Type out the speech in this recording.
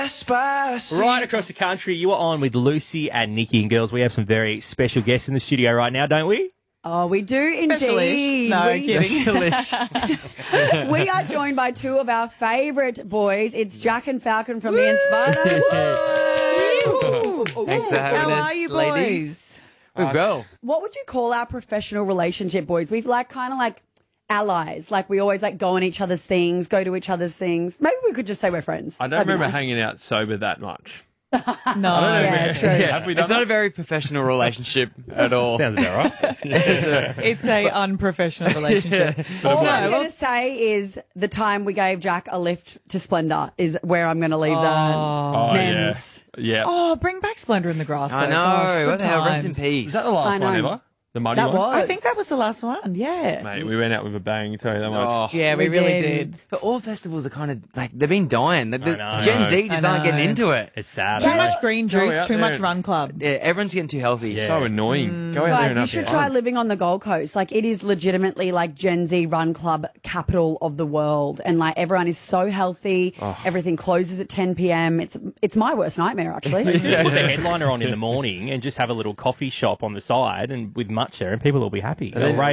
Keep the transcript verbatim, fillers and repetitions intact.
Right across the country, you are on with Lucy and Nikki. And girls, we have some very special guests in the studio right now, don't we? Oh, we do indeed. No, we, kidding. we are joined by two of our favourite boys. It's Jack and Falcon from the Inspired. Thanks for having How us, are you, ladies. boys? We'll go. What would you call our professional relationship, boys? We've like kind of like allies. Like we always like go on each other's things, go to each other's things. Maybe we could just say we're friends. I don't That'd be remember nice. hanging out sober that much. No. Yeah, true. Have we done It's not that? a very professional relationship at all. Sounds about right. It's a unprofessional relationship. All No, I'm well- going to say is the time we gave Jack a lift to Splendor is where I'm going to leave Oh. the Oh, men's. yeah. Yeah. Oh, bring back Splendor in the Grass. I though. know. Gosh, good what the hell? Rest in times. peace. Is that the last I know. one ever? The muddy That one? was. I think that was the last one. Yeah. Mate, we went out with a bang, tell you that much. Oh. Yeah, we, We really did. did. But all festivals are kind of like they've been dying. The, the I know. Gen Z just I aren't getting know. into it. It's sad. Too isn't much it? green Go juice, out too there much and- Run Club. Yeah, everyone's getting too healthy. Yeah. So annoying. Go out there Guys, and you have should fun. try living on the Gold Coast. Like, it is legitimately like Gen Z Run Club capital of the world, and like everyone is so healthy. Everything closes at ten p.m. It's it's my worst nightmare, actually. Just put the headliner on in the morning and just have a little coffee shop on the side and with much there, and people will be happy. They'll then- rave